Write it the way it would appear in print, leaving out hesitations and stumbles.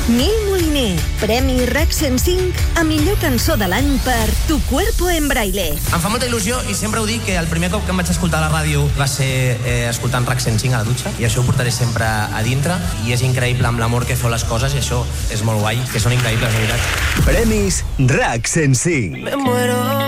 Nil Moliner, Premi RAC 105 a millor cançó de l'any per Tu cuerpo en braille. Em fa molta il·lusió i sempre ho dic que el primer cop que em vaig escoltar a la ràdio va ser escoltant RAC 105 a la dutxa, i això ho portaré sempre a dintre, i és increïble amb l'amor que feu les coses, i això és molt guai, que són increïbles, de veritat. Premis RAC 105. Me muero.